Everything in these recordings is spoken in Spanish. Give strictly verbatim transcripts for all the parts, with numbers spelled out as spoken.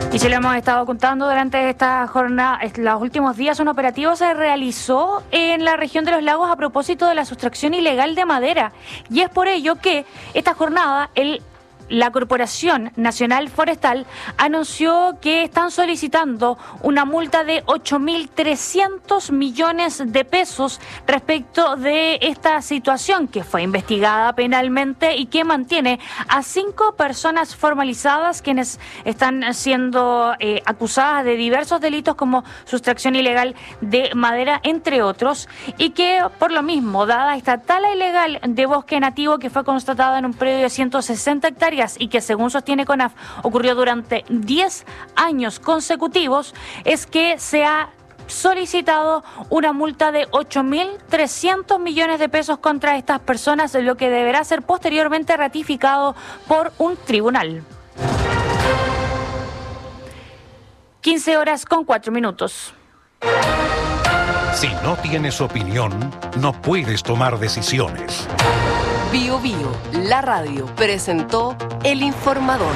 Y se lo hemos estado contando durante esta jornada, los últimos días, un operativo se realizó en la región de los lagos a propósito de la sustracción ilegal de madera. Y es por ello que esta jornada, el la Corporación Nacional Forestal anunció que están solicitando una multa de ocho mil trescientos millones de pesos respecto de esta situación que fue investigada penalmente y que mantiene a cinco personas formalizadas quienes están siendo eh, acusadas de diversos delitos como sustracción ilegal de madera, entre otros, y que por lo mismo, dada esta tala ilegal de bosque nativo que fue constatada en un predio de ciento sesenta hectáreas y que según sostiene CONAF ocurrió durante diez años consecutivos, es que se ha solicitado una multa de ocho mil trescientos millones de pesos contra estas personas, lo que deberá ser posteriormente ratificado por un tribunal. quince horas con cuatro minutos. Si no tienes opinión, no puedes tomar decisiones. Bio Bio, la radio, presentó El Informador.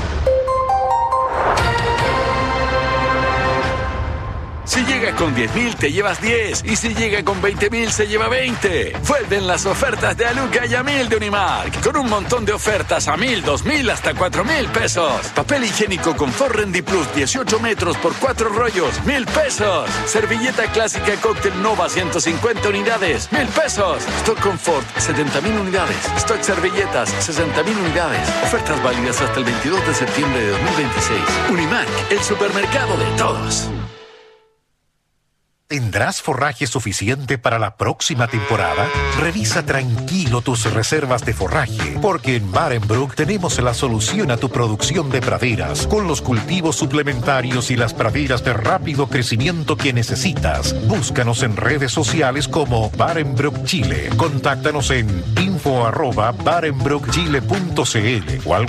Si llega con diez mil, te llevas diez. Y si llega con veinte mil, se lleva veinte. Vuelven las ofertas de Aluca y a mil de Unimark. Con un montón de ofertas a mil, dos mil, hasta cuatro mil pesos. Papel higiénico Confort Rendi Plus, dieciocho metros por cuatro rollos, mil pesos. Servilleta clásica Cóctel Nova, ciento cincuenta unidades, mil pesos. Stock Confort, setenta mil unidades. Stock Servilletas, sesenta mil unidades. Ofertas válidas hasta el veintidós de septiembre de dos mil veintiséis. Unimark, el supermercado de todos. ¿Tendrás forraje suficiente para la próxima temporada? Revisa tranquilo tus reservas de forraje, porque en Barenbrook tenemos la solución a tu producción de praderas, con los cultivos suplementarios y las praderas de rápido crecimiento que necesitas. Búscanos en redes sociales como Barenbrook Chile. Contáctanos en info arroba barenbrook chile punto c l o al